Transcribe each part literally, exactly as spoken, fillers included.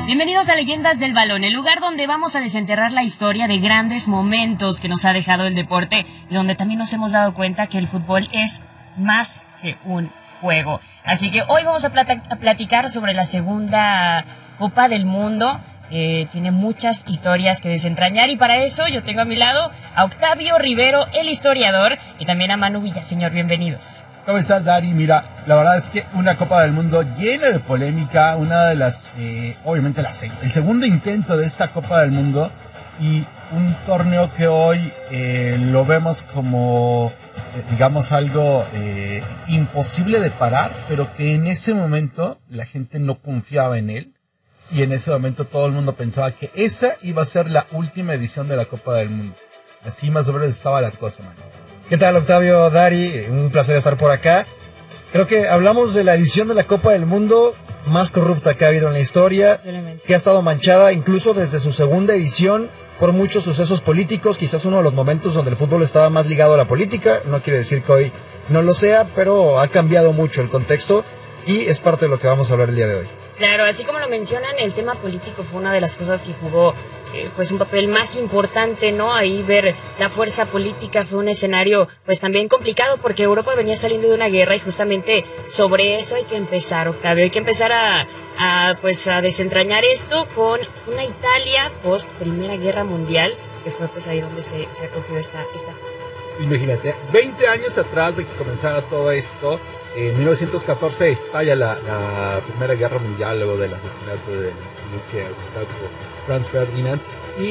Bienvenidos a Leyendas del Balón, el lugar donde vamos a desenterrar la historia de grandes momentos que nos ha dejado el deporte y donde también nos hemos dado cuenta que el fútbol es más que un juego. Así que hoy vamos a, plata- a platicar sobre la segunda Copa del Mundo. Eh, tiene muchas historias que desentrañar y para eso yo tengo a mi lado a Octavio Rivero, el historiador, y también a Manu Villaseñor. Bienvenidos. ¿Cómo estás, Dari? Mira, la verdad es que una Copa del Mundo llena de polémica, una de las, eh, obviamente la, el segundo intento de esta Copa del Mundo y un torneo que hoy eh, lo vemos como, eh, digamos, algo eh, imposible de parar, pero que en ese momento la gente no confiaba en él y en ese momento todo el mundo pensaba que esa iba a ser la última edición de la Copa del Mundo. Así más o menos estaba la cosa, mano. ¿Qué tal, Octavio, Dari? Un placer estar por acá. Creo que hablamos de la edición de la Copa del Mundo más corrupta que ha habido en la historia, que ha estado manchada incluso desde su segunda edición por muchos sucesos políticos, quizás uno de los momentos donde el fútbol estaba más ligado a la política. No quiere decir que hoy no lo sea, pero ha cambiado mucho el contexto y es parte de lo que vamos a hablar el día de hoy. Claro, así como lo mencionan, el tema político fue una de las cosas que jugó eh, pues un papel más importante, ¿no? Ahí ver la fuerza política fue un escenario pues también complicado porque Europa venía saliendo de una guerra y justamente sobre eso hay que empezar, Octavio, hay que empezar a, a pues a desentrañar esto con una Italia post Primera Guerra Mundial, que fue pues ahí donde se, se acogió esta, esta... Imagínate, veinte años atrás de que comenzara todo esto, en mil novecientos catorce estalla la, la Primera Guerra Mundial luego del asesinato de Luque Franz Ferdinand y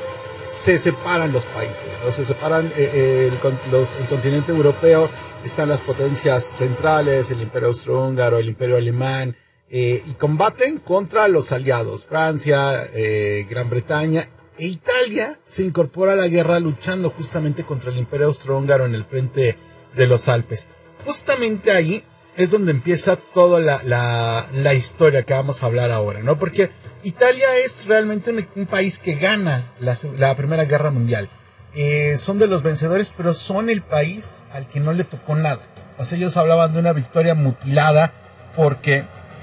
se separan los países, ¿no? Se separan eh, el, los, el continente europeo, están las potencias centrales, el Imperio Austrohúngaro, el Imperio Alemán, eh, y combaten contra los aliados, Francia, eh, Gran Bretaña, e Italia se incorpora a la guerra luchando justamente contra el Imperio Austrohúngaro en el frente de los Alpes. Justamente ahí es donde empieza toda la, la, la historia que vamos a hablar ahora, ¿no? Porque Italia es realmente un, un país que gana la, la Primera Guerra Mundial. Eh, son de los vencedores, pero son el país al que no le tocó nada. O sea, ellos hablaban de una victoria mutilada porque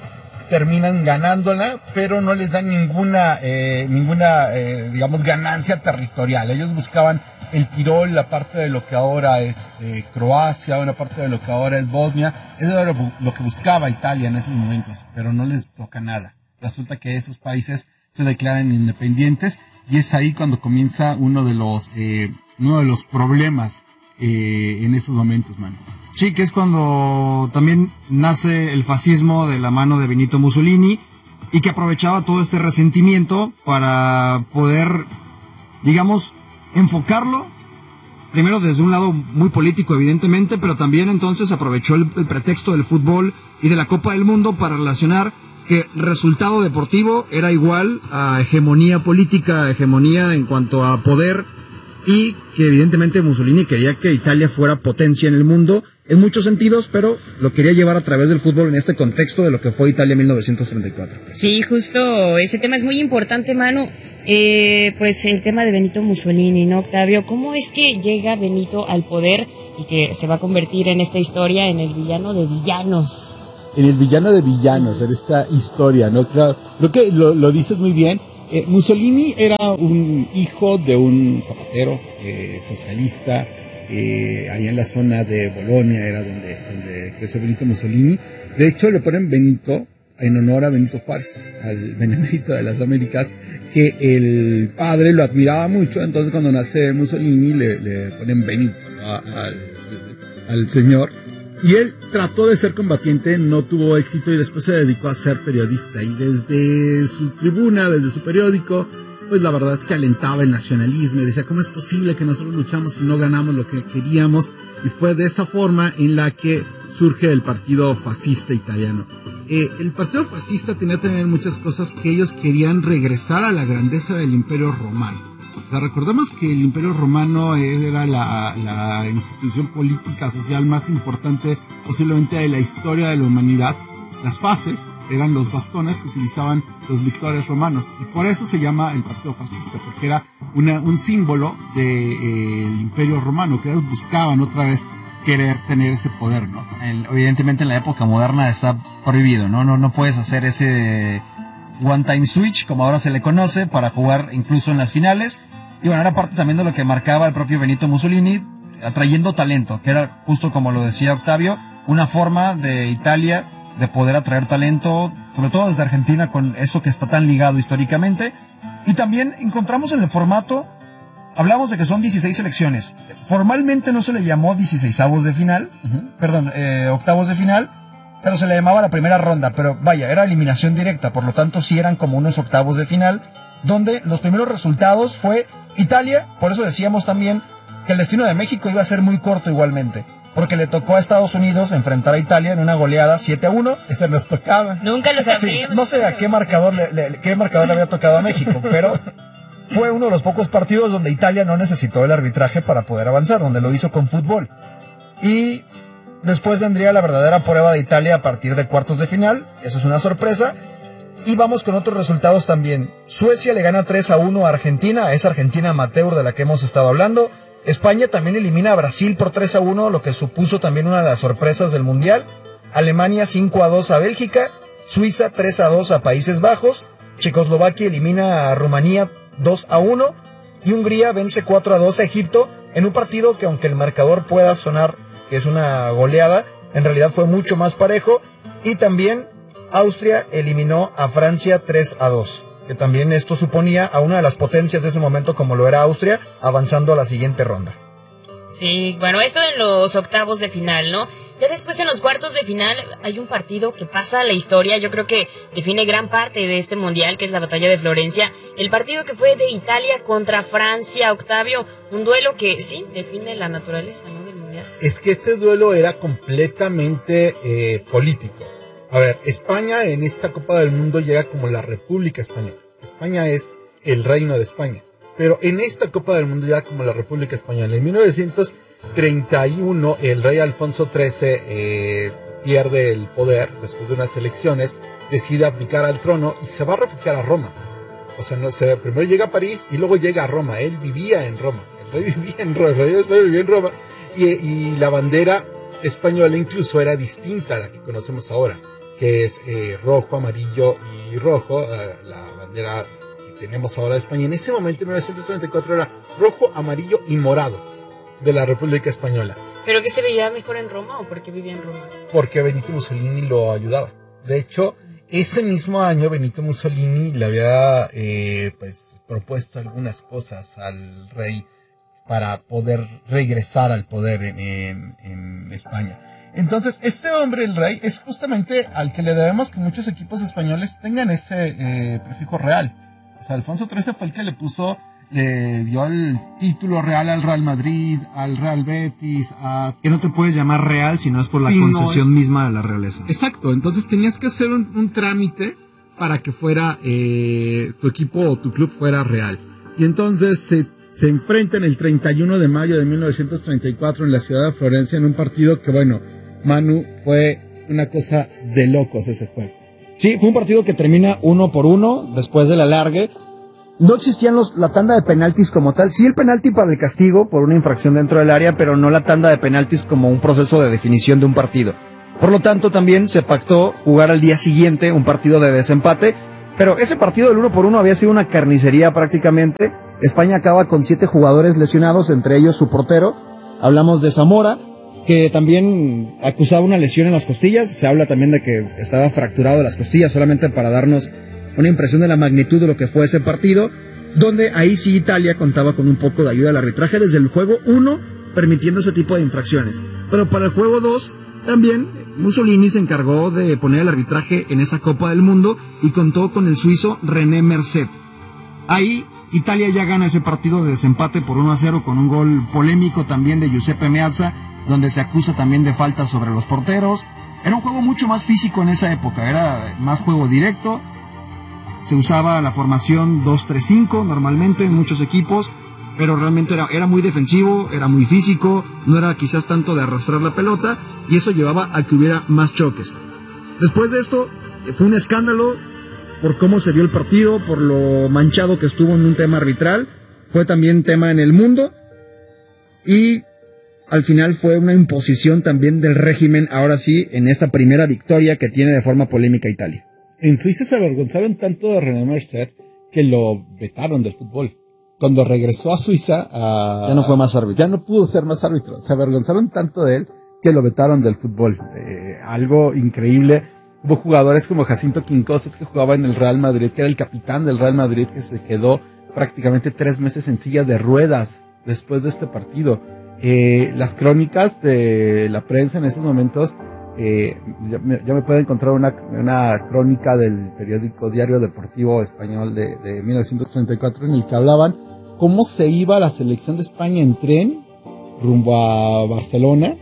terminan ganándola, pero no les dan ninguna, eh, ninguna eh, digamos, ganancia territorial. Ellos buscaban el Tirol, la parte de lo que ahora es eh, Croacia, una parte de lo que ahora es Bosnia. Eso era lo, lo que buscaba Italia en esos momentos, pero no les toca nada. Resulta que esos países se declaran independientes y es ahí cuando comienza uno de los, eh, uno de los problemas eh, en esos momentos, mano. Sí, que es cuando también nace el fascismo de la mano de Benito Mussolini y que aprovechaba todo este resentimiento para poder, digamos, enfocarlo primero desde un lado muy político, evidentemente, pero también entonces aprovechó el, el pretexto del fútbol y de la Copa del Mundo para relacionar que resultado deportivo era igual a hegemonía política, hegemonía en cuanto a poder, y que evidentemente Mussolini quería que Italia fuera potencia en el mundo en muchos sentidos, pero lo quería llevar a través del fútbol en este contexto de lo que fue Italia en mil novecientos treinta y cuatro. Sí, justo ese tema es muy importante, Manu. Eh, pues el tema de Benito Mussolini, ¿no, Octavio? ¿Cómo es que llega Benito al poder y que se va a convertir en esta historia en el villano de villanos? En el villano de villanos, en esta historia, ¿no? Creo, creo que lo, lo dices muy bien. Eh, Mussolini era un hijo de un zapatero eh, socialista, eh, allá en la zona de Bolonia era donde, donde creció Benito Mussolini. De hecho, le ponen Benito en honor a Benito Juárez, al benemérito de las Américas, que el padre lo admiraba mucho. Entonces, cuando nace Mussolini, le, le ponen Benito, ¿no? al, al señor. Y él trató de ser combatiente, no tuvo éxito y después se dedicó a ser periodista. Y desde su tribuna, desde su periódico, pues la verdad es que alentaba el nacionalismo y decía, ¿cómo es posible que nosotros luchamos y no ganamos lo que queríamos? Y fue de esa forma en la que surge el partido fascista italiano. Eh, el partido fascista tenía también muchas cosas que ellos querían regresar a la grandeza del Imperio Romano. O sea, recordemos que el Imperio Romano era la, la institución política, social más importante posiblemente de la historia de la humanidad. Las fases eran los bastones que utilizaban los lictores romanos y por eso se llama el partido fascista, porque era una, un símbolo del de, eh, Imperio Romano, que ellos buscaban otra vez querer tener ese poder, ¿no? El, evidentemente en la época moderna está prohibido, ¿no? No, no puedes hacer ese... One Time Switch, como ahora se le conoce, para jugar incluso en las finales. Y bueno, era parte también de lo que marcaba el propio Benito Mussolini, atrayendo talento, que era justo como lo decía Octavio, una forma de Italia de poder atraer talento, sobre todo desde Argentina, con eso que está tan ligado históricamente. Y también encontramos en el formato, hablamos de que son dieciséis selecciones. Formalmente no se le llamó dieciseisavos de final, uh-huh. perdón, eh, octavos de final, pero se le llamaba la primera ronda. Pero vaya, era eliminación directa, por lo tanto sí eran como unos octavos de final, donde los primeros resultados fue Italia. Por eso decíamos también que el destino de México iba a ser muy corto igualmente, porque le tocó a Estados Unidos enfrentar a Italia en una goleada siete a uno. Ese nos tocaba. Nunca lo sabíamos. Sí, no sé a qué marcador le, le, qué marcador le había tocado a México, pero fue uno de los pocos partidos donde Italia no necesitó el arbitraje para poder avanzar, donde lo hizo con fútbol. Y después vendría la verdadera prueba de Italia a partir de cuartos de final. Eso es una sorpresa. Y vamos con otros resultados también. Suecia le gana tres a uno a Argentina, esa Argentina amateur de la que hemos estado hablando. España también elimina a Brasil por tres a uno, lo que supuso también una de las sorpresas del Mundial. Alemania cinco a dos a Bélgica. Suiza tres a dos a Países Bajos. Checoslovaquia elimina a Rumanía dos a uno. Y Hungría vence cuatro a dos a Egipto en un partido que, aunque el marcador pueda sonar que es una goleada, en realidad fue mucho más parejo. Y también Austria eliminó a Francia tres a dos. Que también esto suponía a una de las potencias de ese momento, como lo era Austria, avanzando a la siguiente ronda. Sí, bueno, esto en los octavos de final, ¿no? Ya después en los cuartos de final hay un partido que pasa a la historia, yo creo que define gran parte de este mundial, que es la batalla de Florencia. El partido que fue de Italia contra Francia, Octavio, un duelo que sí, define la naturaleza, ¿no?, del mundial. Es que este duelo era completamente eh, político. A ver, España en esta Copa del Mundo llega como la República Española. España es el reino de España. Pero en esta Copa del Mundo llega como la República Española. En mil novecientos treinta y uno el rey Alfonso trece eh, pierde el poder después de unas elecciones, decide abdicar al trono y se va a refugiar a Roma. O sea, no, se, primero llega a París y luego llega a Roma. Él vivía en Roma. El rey vivía en Roma. El rey de España vivía en Roma. Y, y la bandera española incluso era distinta a la que conocemos ahora, que es eh, rojo, amarillo y rojo, eh, la bandera que tenemos ahora de España. En ese momento, en mil novecientos noventa y cuatro, era rojo, amarillo y morado de la República Española. ¿Pero que se veía mejor en Roma o por qué vivía en Roma? Porque Benito Mussolini lo ayudaba. De hecho, ese mismo año Benito Mussolini le había eh, pues, propuesto algunas cosas al rey para poder regresar al poder en, en, en España. Entonces, este hombre, el rey, es justamente al que le debemos que muchos equipos españoles tengan ese eh, prefijo real. O sea, Alfonso trece fue el que le puso, le dio el título real al Real Madrid, al Real Betis, a... Que no te puedes llamar real si no es por la sí, concesión no es... misma de la realeza. Exacto, entonces tenías que hacer un, un trámite para que fuera, eh, tu equipo o tu club fuera real. Y entonces se... se enfrentan el treinta y uno de mayo de mil novecientos treinta y cuatro en la ciudad de Florencia en un partido que, bueno, Manu, fue una cosa de locos ese juego. Sí, fue un partido que termina uno por uno después del alargue. No existían los, la tanda de penaltis como tal. Sí, el penalti para el castigo por una infracción dentro del área, pero no la tanda de penaltis como un proceso de definición de un partido. Por lo tanto, también se pactó jugar al día siguiente un partido de desempate. Pero ese partido del uno por uno había sido una carnicería prácticamente. España acaba con siete jugadores lesionados, entre ellos su portero. Hablamos de Zamora, que también acusaba una lesión en las costillas. Se habla también de que estaba fracturado de las costillas, solamente para darnos una impresión de la magnitud de lo que fue ese partido, donde ahí sí Italia contaba con un poco de ayuda del arbitraje desde el juego uno, permitiendo ese tipo de infracciones. Pero para el juego dos, también Mussolini se encargó de poner el arbitraje en esa Copa del Mundo y contó con el suizo René Merced. Ahí Italia ya gana ese partido de desempate por uno a cero con un gol polémico también de Giuseppe Meazza, donde se acusa también de faltas sobre los porteros. Era un juego mucho más físico en esa época, era más juego directo. Se usaba la formación dos tres cinco normalmente en muchos equipos, pero realmente era, era muy defensivo, era muy físico, no era quizás tanto de arrastrar la pelota, y eso llevaba a que hubiera más choques. Después de esto, fue un escándalo por cómo se dio el partido, por lo manchado que estuvo en un tema arbitral, fue también tema en el mundo, y al final fue una imposición también del régimen, ahora sí, en esta primera victoria que tiene de forma polémica Italia. En Suiza se avergonzaron tanto de René Merced que lo vetaron del fútbol. Cuando regresó a Suiza, a, ya no fue más árbitro. Ya no pudo ser más árbitro. Se avergonzaron tanto de él que lo vetaron del fútbol. Eh, algo increíble. Hubo jugadores como Jacinto Quincoces, que jugaba en el Real Madrid, que era el capitán del Real Madrid, que se quedó prácticamente tres meses en silla de ruedas después de este partido. Eh, las crónicas de la prensa en esos momentos, eh, ya, me, ya me puedo encontrar una, una crónica del periódico Diario Deportivo Español de, de mil novecientos treinta y cuatro, en el que hablaban cómo se iba la selección de España en tren rumbo a Barcelona.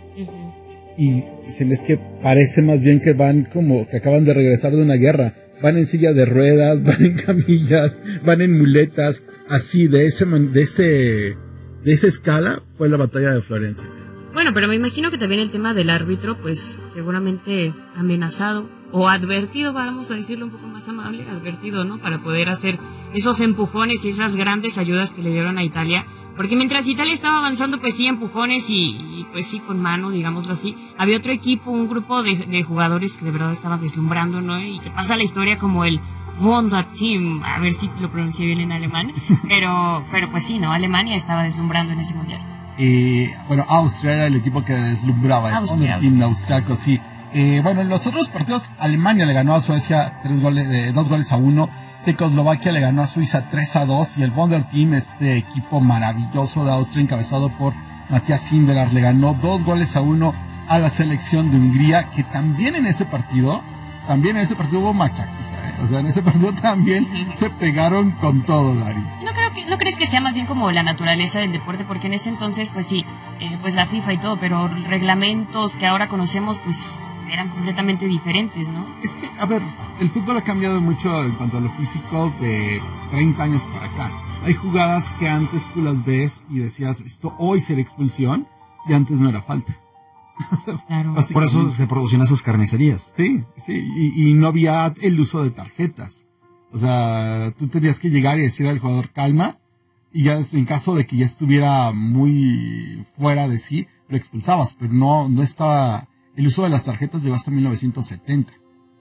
Y dicen, es que parece más bien que van como que acaban de regresar de una guerra. Van en silla de ruedas, van en camillas, van en muletas. Así, de ese, de ese, de esa escala fue la batalla de Florencia. Bueno, pero me imagino que también el tema del árbitro, pues seguramente amenazado o advertido, vamos a decirlo un poco más amable, advertido, ¿no? Para poder hacer esos empujones y esas grandes ayudas que le dieron a Italia. Porque mientras Italia estaba avanzando, pues sí, empujones y, y pues sí, con mano, digámoslo así. Había otro equipo, un grupo de, de jugadores que de verdad estaban deslumbrando, ¿no? Y que pasa la historia como el Wunderteam, a ver si lo pronuncié bien en alemán. Pero, pero pues sí, ¿no? Alemania estaba deslumbrando en ese mundial. Eh, bueno, Austria era el equipo que deslumbraba, el Wunderteam austriaco, sí. Eh, bueno, en los otros partidos, Alemania le ganó a Suecia tres goles, eh, dos goles a uno. Checoslovaquia le ganó a Suiza tres a dos. Y el Wunderteam, este equipo maravilloso de Austria, encabezado por Matthias Sindelar, le ganó dos goles a uno a la selección de Hungría, que también en ese partido, también en ese partido hubo machaquiza, ¿eh? O sea, en ese partido también se pegaron con todo, Dari. No creo que, ¿no crees que sea más bien como la naturaleza del deporte? Porque en ese entonces, pues sí, eh, pues la FIFA y todo, pero reglamentos que ahora conocemos, pues eran completamente diferentes, ¿no? Es que, a ver, el fútbol ha cambiado mucho en cuanto a lo físico de treinta años para acá. Hay jugadas que antes tú las ves y decías, esto hoy será expulsión, y antes no era falta. Claro. Por eso se producían esas carnicerías. Sí, sí, y, y no había el uso de tarjetas. O sea, tú tenías que llegar y decir al jugador calma, y ya en caso de que ya estuviera muy fuera de sí, lo expulsabas, pero no, no estaba... El uso de las tarjetas llegó hasta mil novecientos setenta.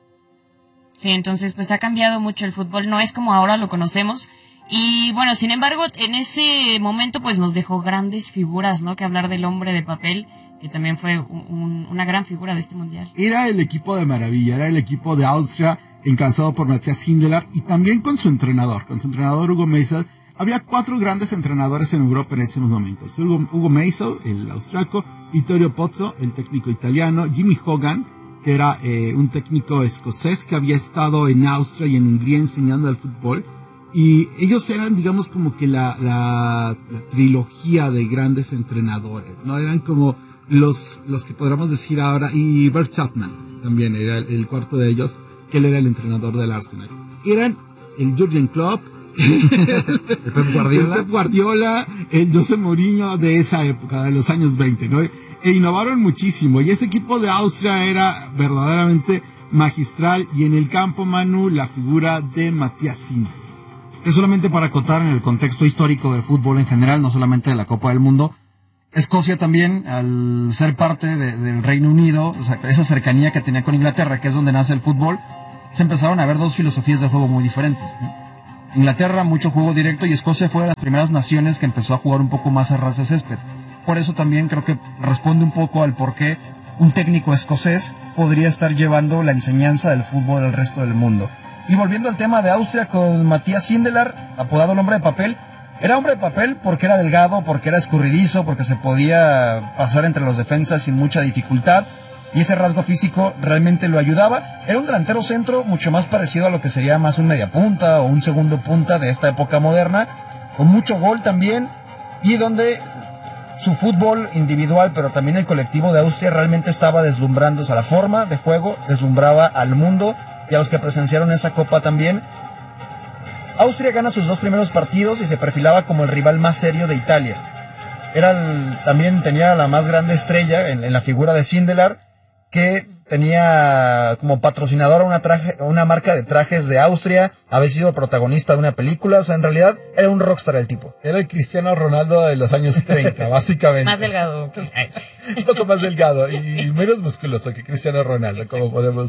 Sí, entonces pues ha cambiado mucho el fútbol, no es como ahora lo conocemos. Y bueno, sin embargo, en ese momento pues nos dejó grandes figuras, ¿no? Que hablar del hombre de papel, que también fue un, una gran figura de este mundial. Era el equipo de maravilla, era el equipo de Austria, encabezado por Matthias Sindelar, y también con su entrenador, con su entrenador Hugo Meisel. Había cuatro grandes entrenadores en Europa en esos momentos. Hugo, Hugo Meisel, el austriaco, Vittorio Pozzo, el técnico italiano, Jimmy Hogan, que era eh, un técnico escocés que había estado en Austria y en Hungría enseñando el fútbol. Y ellos eran, digamos, como que la, la, la trilogía de grandes entrenadores, ¿no? Eran como los, los que podríamos decir ahora, y Bert Chapman también era el, el cuarto de ellos, que él era el entrenador del Arsenal. Eran el Jürgen Klopp, el Pep Guardiola. el Pep Guardiola, el José Mourinho de esa época, de los años veinte, ¿no? E innovaron muchísimo, y ese equipo de Austria era verdaderamente magistral, y en el campo, Manu, la figura de Matthias Sindelar. Es solamente para acotar en el contexto histórico del fútbol en general, no solamente de la Copa del Mundo. Escocia también, al ser parte de, del Reino Unido, o sea, esa cercanía que tenía con Inglaterra, que es donde nace el fútbol, se empezaron a ver dos filosofías de juego muy diferentes, ¿no? Inglaterra, mucho juego directo, y Escocia fue de las primeras naciones que empezó a jugar un poco más a ras de césped. Por eso también creo que responde un poco al por qué un técnico escocés podría estar llevando la enseñanza del fútbol al resto del mundo. Y volviendo al tema de Austria con Matthias Sindelar, apodado el hombre de papel, era hombre de papel porque era delgado, porque era escurridizo, porque se podía pasar entre los defensas sin mucha dificultad, y ese rasgo físico realmente lo ayudaba. Era un delantero centro mucho más parecido a lo que sería más un mediapunta o un segundo punta de esta época moderna, con mucho gol también, y donde su fútbol individual, pero también el colectivo de Austria realmente estaba deslumbrando. O sea, la forma de juego deslumbraba al mundo y a los que presenciaron esa copa también. Austria gana sus dos primeros partidos y se perfilaba como el rival más serio de Italia. Era el, también tenía la más grande estrella en, en la figura de Sindelar, que tenía como patrocinadora una, traje, una marca de trajes de Austria, había sido protagonista de una película. O sea, en realidad era un rockstar el tipo. Era el Cristiano Ronaldo de los años treinta, básicamente. Más delgado. Un poco más delgado y menos musculoso que Cristiano Ronaldo, como podemos ver.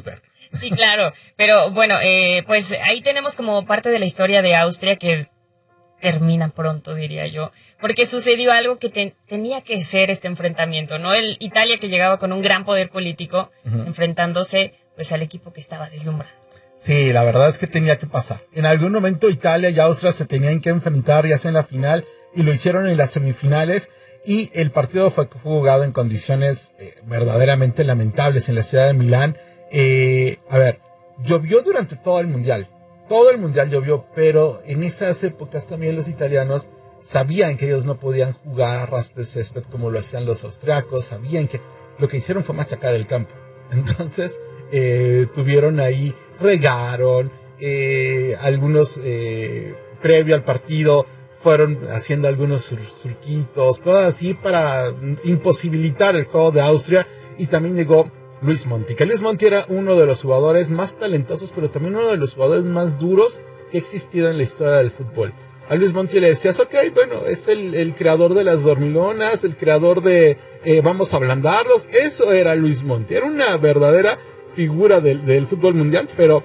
Sí, claro, pero bueno, eh, pues ahí tenemos como parte de la historia de Austria que termina pronto, diría yo, porque sucedió algo que te, tenía que ser este enfrentamiento, ¿no? El Italia que llegaba con un gran poder político, uh-huh. enfrentándose pues al equipo que estaba deslumbrado. Sí, la verdad es que tenía que pasar. En algún momento Italia y Austria se tenían que enfrentar, ya sea en la final, y lo hicieron en las semifinales, y el partido fue jugado en condiciones eh, verdaderamente lamentables en la ciudad de Milán. Eh, a ver, llovió durante todo el mundial. Todo el mundial llovió, pero en esas épocas también los italianos sabían que ellos no podían jugar a ras de césped como lo hacían los austriacos, sabían que lo que hicieron fue machacar el campo. Entonces, eh, tuvieron ahí, regaron, eh, algunos, eh, previo al partido, fueron haciendo algunos sur- surquitos, cosas así para imposibilitar el juego de Austria, y también llegó Luis Monti, que Luis Monti era uno de los jugadores más talentosos, pero también uno de los jugadores más duros que ha existido en la historia del fútbol. A Luis Monti le decías, ok, bueno, es el, el creador de las dormilonas, el creador de eh, vamos a ablandarlos. Eso era Luis Monti, era una verdadera figura del, del fútbol mundial, pero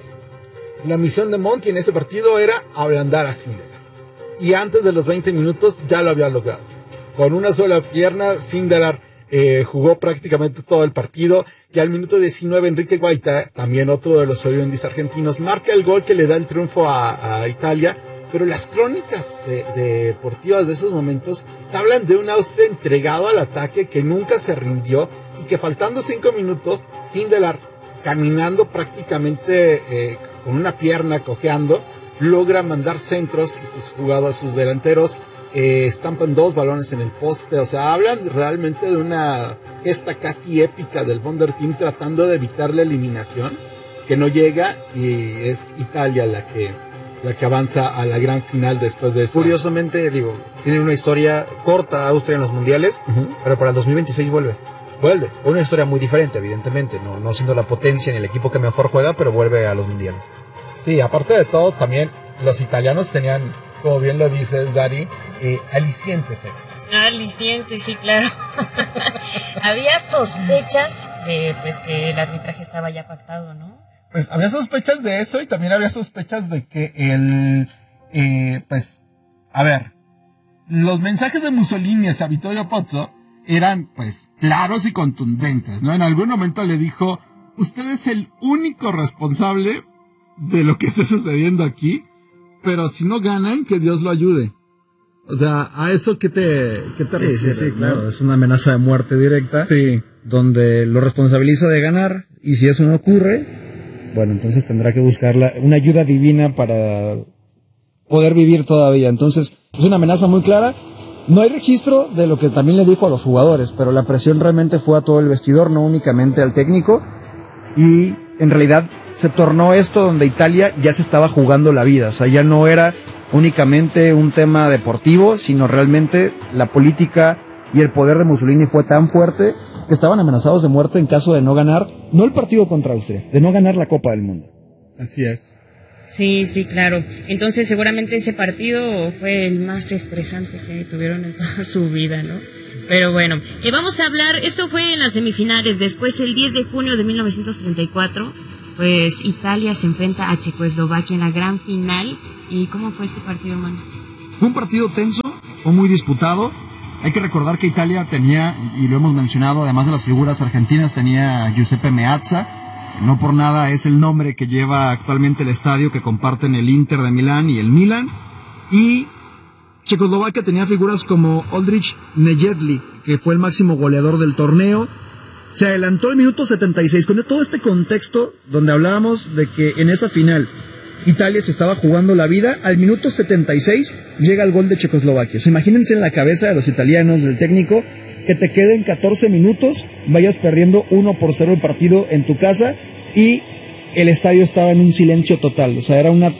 la misión de Monti en ese partido era ablandar a Sindelar. Y antes de los veinte minutos ya lo había logrado. Con una sola pierna, Sindelar Eh, jugó prácticamente todo el partido, y al minuto diecinueve Enrique Guaita, también otro de los oriundes argentinos, marca el gol que le da el triunfo a, a Italia. Pero las crónicas de, de deportivas de esos momentos te hablan de un Austria entregado al ataque, que nunca se rindió, y que faltando cinco minutos, Sindelar, caminando prácticamente eh, con una pierna cojeando, logra mandar centros, y sus jugadores, sus delanteros Eh, estampan dos balones en el poste. O sea, hablan realmente de una gesta casi épica del Wonder Team tratando de evitar la eliminación, que no llega, y es Italia la que, la que avanza a la gran final después de eso. Curiosamente, digo, tiene una historia corta Austria en los mundiales, uh-huh. pero para el dos mil veintiséis vuelve. Vuelve. Una historia muy diferente, evidentemente, no, no siendo la potencia ni el equipo que mejor juega, pero vuelve a los mundiales. Sí, aparte de todo, también los italianos tenían, como bien lo dices, Dari, eh, alicientes extras. Alicientes, sí, claro. Había sospechas de pues que el arbitraje estaba ya pactado, ¿no? Pues había sospechas de eso, y también había sospechas de que el, eh, pues, a ver, los mensajes de Mussolini hacia Vittorio Pozzo eran, pues, claros y contundentes, ¿no? En algún momento le dijo, usted es el único responsable de lo que está sucediendo aquí, pero si no ganan, que Dios lo ayude. O sea, ¿a eso qué te, qué te sí, refieres? Sí, sí, claro, ¿no? Es una amenaza de muerte directa. Sí. Donde lo responsabiliza de ganar, y si eso no ocurre, bueno, entonces tendrá que buscar la, una ayuda divina para poder vivir todavía. Entonces, es una amenaza muy clara. No hay registro de lo que también le dijo a los jugadores, pero la presión realmente fue a todo el vestidor, no únicamente al técnico. Y en realidad se tornó esto donde Italia ya se estaba jugando la vida. O sea, ya no era únicamente un tema deportivo, sino realmente la política y el poder de Mussolini fue tan fuerte que estaban amenazados de muerte en caso de no ganar, no el partido contra Austria, de no ganar la Copa del Mundo. Así es. Sí, sí, claro. Entonces seguramente ese partido fue el más estresante que tuvieron en toda su vida, ¿no? Pero bueno, eh, vamos a hablar, esto fue en las semifinales. Después, el diez de junio de mil novecientos treinta y cuatro, pues Italia se enfrenta a Checoslovaquia en la gran final. ¿Y cómo fue este partido, Manu? Fue un partido tenso, fue muy disputado. Hay que recordar que Italia tenía, y lo hemos mencionado, además de las figuras argentinas, tenía a Giuseppe Meazza. No por nada es el nombre que lleva actualmente el estadio que comparten el Inter de Milán y el Milan. Y Checoslovaquia tenía figuras como Oldrich Nejedly, que fue el máximo goleador del torneo. Se adelantó el minuto setenta y seis, con todo este contexto donde hablábamos de que en esa final Italia se estaba jugando la vida. Al minuto setenta y seis llega el gol de Checoslovaquia. O sea, imagínense en la cabeza de los italianos, del técnico, que te queden catorce minutos, vayas perdiendo uno por cero el partido en tu casa, y el estadio estaba en un silencio total. O sea, era una,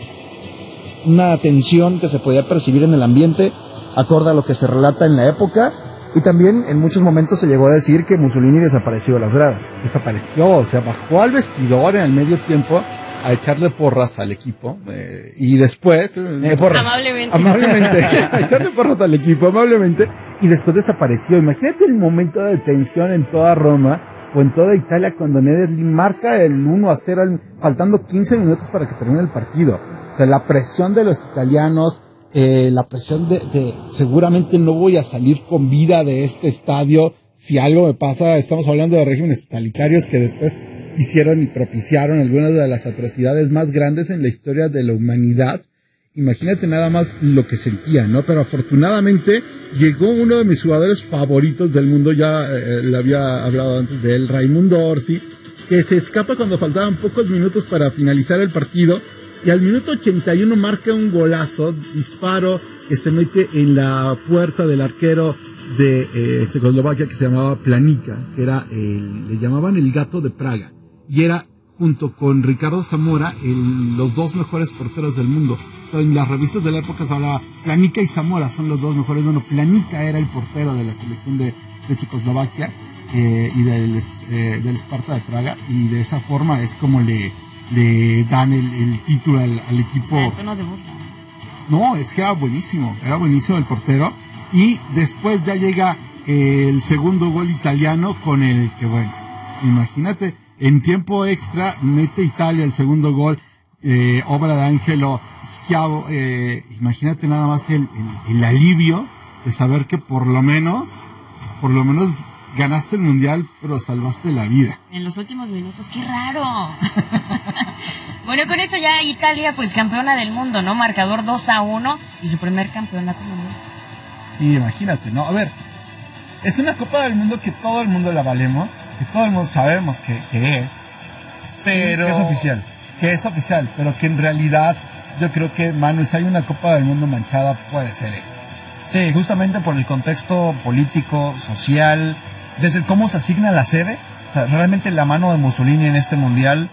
una tensión que se podía percibir en el ambiente, acorde a lo que se relata en la época. Y también en muchos momentos se llegó a decir que Mussolini desapareció de las gradas. Desapareció, o sea, bajó al vestidor en el medio tiempo a echarle porras al equipo, eh, y después eh, porras. amablemente amablemente a echarle porras al equipo amablemente, y después desapareció. Imagínate el momento de tensión en toda Roma, o en toda Italia cuando Nederli marca el uno a cero, faltando quince minutos para que termine el partido. O sea, la presión de los italianos, eh, la presión de, de seguramente no voy a salir con vida de este estadio si algo me pasa. Estamos hablando de regímenes totalitarios que después hicieron y propiciaron algunas de las atrocidades más grandes en la historia de la humanidad. Imagínate nada más lo que sentía, ¿no? Pero afortunadamente llegó uno de mis jugadores favoritos del mundo, ya eh, le había hablado antes de él, Raimundo Orsi, que se escapa cuando faltaban pocos minutos para finalizar el partido, y al minuto ochenta y uno marca un golazo, disparo que se mete en la puerta del arquero de eh, Checoslovaquia, que se llamaba Planica, que era el, le llamaban el gato de Praga, y era junto con Ricardo Zamora el, los dos mejores porteros del mundo. En las revistas de la época se hablaba Planica y Zamora son los dos mejores. Bueno, Planica era el portero de la selección de, de Checoslovaquia eh, y del, eh, del Sparta de Praga, y de esa forma es como le, le dan el, el título al, al equipo. O sea, no debuta. No, es que era buenísimo, era buenísimo el portero. Y después ya llega eh, el segundo gol italiano, con el que, bueno, imagínate, en tiempo extra mete Italia el segundo gol, eh, obra de Angelo Schiavo. Eh, imagínate nada más el, el, el alivio de saber que por lo menos, por lo menos ganaste el mundial, pero salvaste la vida. En los últimos minutos, qué raro. Bueno, con eso ya Italia, pues campeona del mundo, ¿no? Marcador dos a uno y su primer campeonato mundial. Sí, imagínate, ¿no? A ver, es una Copa del Mundo que todo el mundo la valemos, que todo el mundo sabemos que, que es, pero... Sí, que es oficial. Que es oficial, pero que en realidad yo creo que, Manu, si hay una Copa del Mundo manchada, puede ser esta. Sí, justamente por el contexto político, social, desde cómo se asigna la sede. O sea, realmente la mano de Mussolini en este mundial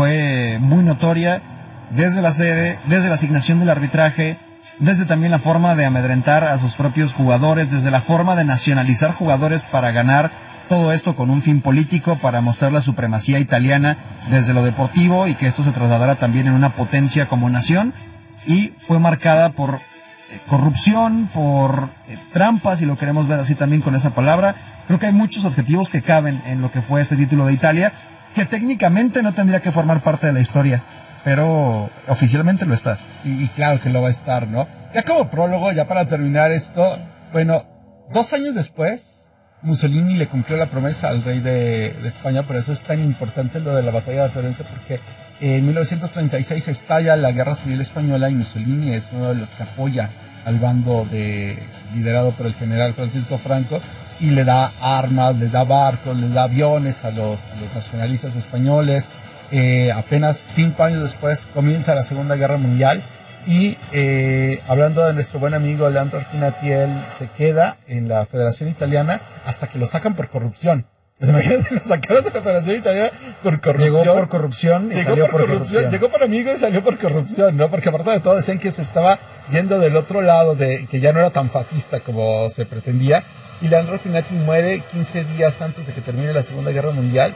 fue muy notoria, desde la sede, desde la asignación del arbitraje, desde también la forma de amedrentar a sus propios jugadores, desde la forma de nacionalizar jugadores para ganar todo esto con un fin político, para mostrar la supremacía italiana desde lo deportivo y que esto se trasladara también en una potencia como nación. Y fue marcada por eh, corrupción, por eh, trampas, si lo queremos ver así también con esa palabra. Creo que hay muchos adjetivos que caben en lo que fue este título de Italia, que técnicamente no tendría que formar parte de la historia, pero oficialmente lo está. Y, y claro que lo va a estar, ¿no? Ya como prólogo, ya para terminar esto, bueno, dos años después, Mussolini le cumplió la promesa al rey de, de España. Por eso es tan importante lo de la batalla de Florencia, porque en mil novecientos treinta y seis estalla la Guerra Civil Española y Mussolini es uno de los que apoya al bando de, liderado por el general Francisco Franco, y le da armas, le da barcos, le da aviones a los, a los nacionalistas españoles. Eh, apenas cinco años después comienza la Segunda Guerra Mundial. Y eh, hablando de nuestro buen amigo Leandro Arfinati, él se queda en la Federación Italiana hasta que lo sacan por corrupción. Imagínate, lo sacaron de la Federación Italiana por corrupción. Llegó por corrupción y llegó salió por, por corrupción. corrupción. Llegó por amigo y salió por corrupción, ¿no? Porque aparte de todo decían que se estaba yendo del otro lado, de que ya no era tan fascista como se pretendía. Y Leandro Arfinati muere quince días antes de que termine la Segunda Guerra Mundial.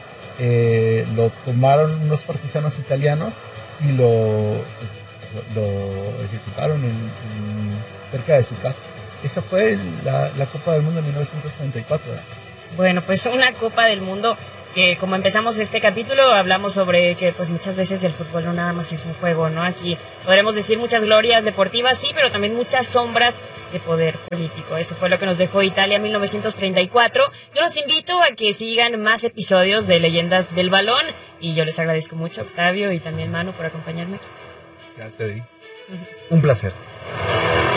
Eh, lo tomaron unos partisanos italianos y lo... Pues, lo ejecutaron en, en, cerca de su casa. Esa fue la, la Copa del Mundo de mil novecientos treinta y cuatro. ¿verdad? Bueno, pues una Copa del Mundo que, como empezamos este capítulo, hablamos sobre que pues muchas veces el fútbol no nada más es un juego, ¿no? Aquí podremos decir muchas glorias deportivas, sí, pero también muchas sombras de poder político. Eso fue lo que nos dejó Italia mil novecientos treinta y cuatro. Yo los invito a que sigan más episodios de Leyendas del Balón, y yo les agradezco mucho, Octavio y también Manu, por acompañarme aquí. Gracias, Adri. Un placer.